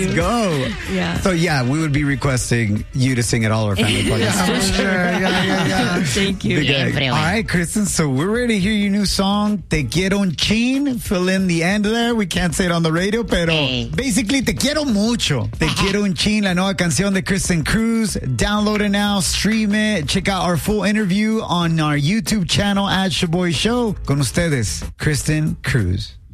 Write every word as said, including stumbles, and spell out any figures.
Let's go. Yeah. So, yeah, we would be requesting you to sing at all our family parties. Yeah, for sure. Yeah, yeah, yeah. Thank you. Big egg. Siempre, All güey. right, Kristen, so we're ready to hear your new song, Te Quiero un Chin. Fill in the end there. We can't say it on the radio, pero Hey. basically, Te Quiero Mucho. Te Quiero un Chin, la nueva canción de Kristen Cruz. Download it now, stream it. Check out our full interview on our YouTube channel at Shaboy Show. Con ustedes, Kristen Cruz.